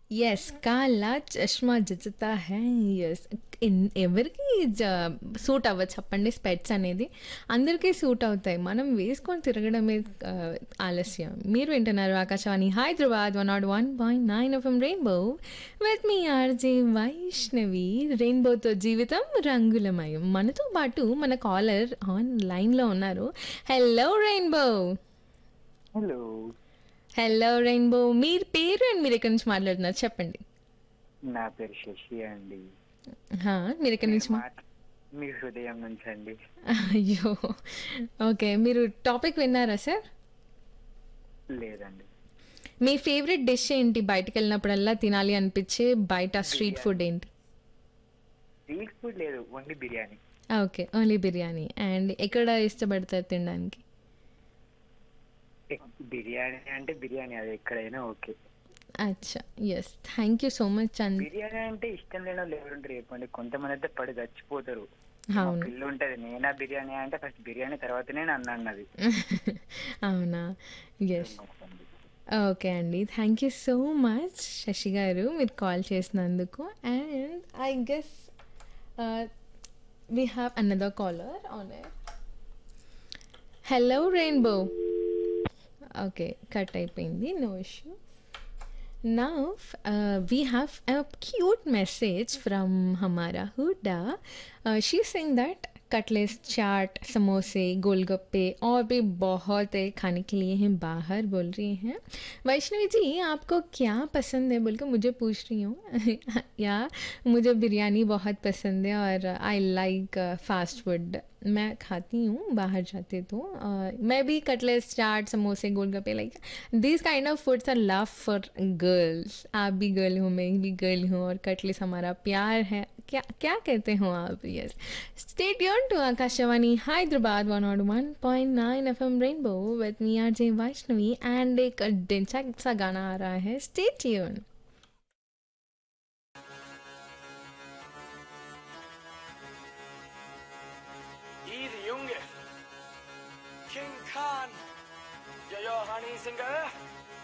Yes. 'కాలా Chashma జచతా high' yes. ఎవరికి suit అవ్వదు చెప్పండి స్పెట్స్ అనేది. అందరికీ సూట్ అవుతాయి. మనం వేసుకొని తిరగడమే ఆలస్యం. మీరు వింటున్నారు Akashvani Hyderabad 101.9 FM rainbow with me RJ Vaishnavi. రెయిన్బోతో జీవితం రంగులమయం. మనతో పాటు మన కాలర్ ఆన్ లైన్‌లో ఉన్నారు. Hello rainbow. Hello. Hello rainbow. మీరు పేరు అండ్ మీరెక్కడి నుంచి మాట్లాడుతున్నారు చెప్పండి? నా పేరు శశి అండి. హా! మీరెక్కడి నేను నుంచి మీ హృదయం నుంచి అండి. అయ్యో! ఓకే. మీరు టాపిక్ విన్నారా సార్? లేదండి. మీ ఫేవరెట్ డిష్ ఏంటి? బయటికెళ్ళినప్పుడల్లా తినాలి అనిపించే బయట స్ట్రీట్ ఫుడ్ బిర్యానీ. ఏంటి? స్ట్రీట్ ఫుడ్ లేదు, only biryani. Okay. Only biryani. And ఎక్కడ ఇష్టపడతారు తినడానికి? బిర్యానీ అంటే బిర్యానీ, అది ఎక్కడైనా ఓకే. అచ్చా! Yes. Thank you so much and biryani అంటే ఇష్టం లేని వాళ్ళు ఎవరుంటారు చెప్పండి. కొంతమంది అయితే పడి చచ్చిపోతారు. మా అవును. పిల్ల ఉంటది, నేనా బిర్యానీ అంటే ఫస్ట్ బిర్యానీ తర్వాతనే నన్ను అన్నది. అవునా? యెస్. ఓకే అండి. Thank you so much Shashi గారు మీరు కాల్ చేసినందుకు. And I guess we have another caller on air. Hello rainbow. Okay. Cut అయిపోయింది. No issue. Now we have a cute message from Hamara Huda. She's saying that Cutlass चाट समोसे गोलगप्पे और भी बहुत है खाने के लिए हैं बाहर बोल रही हैं। वैष्णवी जी आपको क्या पसंद है बोल के मुझे पूछ रही हूँ या मुझे बिरयानी बहुत पसंद है और आई लाइक फास्ट फूड मैं खाती हूँ बाहर जाते तो मैं भी कटलेस चाट समोसे गोलगप्पे like this kind of foods are love for girls. आप भी गर्ल हो मैं भी गर्ल हूँ और कटलेस हमारा प्यार है। क्या क्या कहते हो आप? Yes stay tune to Akashvani Hyderabad 101.9 FM rainbow with me RJ Vaishnavi and एक डेंचा सा गाना आ रहा है stay tune. I de unge. King Khan. Jag gör han i sin gö.